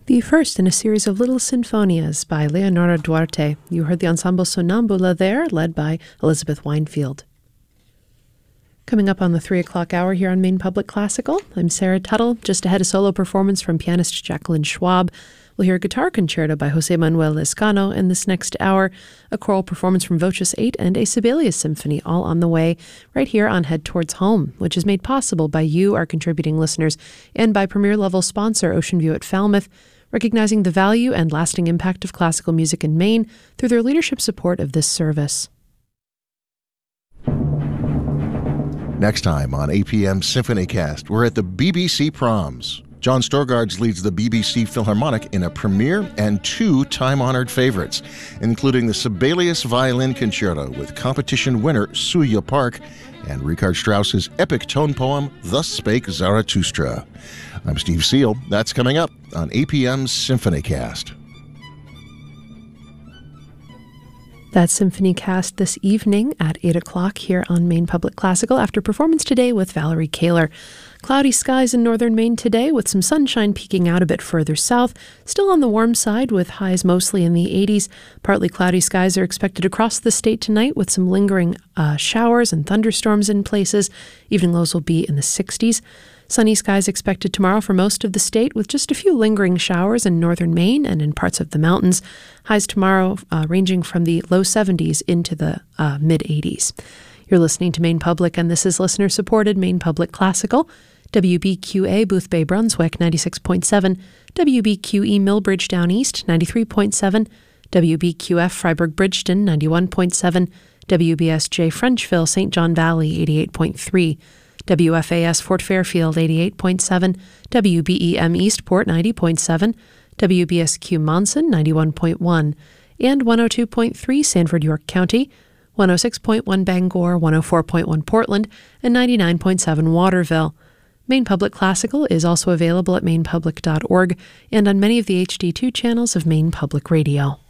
The first in a series of little sinfonias by Leonora Duarte. You heard the ensemble Sonambula there, led by Elizabeth Winefield. Coming up on the 3 o'clock hour here on Maine Public Classical, I'm Sarah Tuttle. Just ahead, a solo performance from pianist Jacqueline Schwab. We'll hear a guitar concerto by Jose Manuel Lescano in this next hour, a choral performance from Voces 8, and a Sibelius Symphony, all on the way right here on Head Towards Home, which is made possible by you, our contributing listeners, and by premier-level sponsor Ocean View at Falmouth, recognizing the value and lasting impact of classical music in Maine through their leadership support of this service. Next time on APM SymphonyCast, we're at the BBC Proms. John Storgards leads the BBC Philharmonic in a premiere and 2 time-honored favorites, including the Sibelius Violin Concerto with competition winner Suya Park and Richard Strauss's epic tone poem, Thus Spake Zarathustra. I'm Steve Seal. That's coming up on APM's SymphonyCast. That's SymphonyCast this evening at 8 o'clock here on Maine Public Classical after performance today with Valerie Kaler. Cloudy skies in northern Maine today with some sunshine peeking out a bit further south. Still on the warm side with highs mostly in the 80s. Partly cloudy skies are expected across the state tonight with some lingering showers and thunderstorms in places. Evening lows will be in the 60s. Sunny skies expected tomorrow for most of the state with just a few lingering showers in northern Maine and in parts of the mountains. Highs tomorrow ranging from the low 70s into the mid-80s. You're listening to Maine Public, and this is listener-supported Maine Public Classical. WBQA Boothbay Brunswick 96.7, WBQE Millbridge Down East 93.7, WBQF Freiburg Bridgeton 91.7, WBSJ Frenchville St. John Valley 88.3, WFAS Fort Fairfield 88.7, WBEM Eastport 90.7, WBSQ Monson 91.1, and 102.3 Sanford York County, 106.1 Bangor, 104.1 Portland, and 99.7 Waterville. Maine Public Classical is also available at mainepublic.org and on many of the HD2 channels of Maine Public Radio.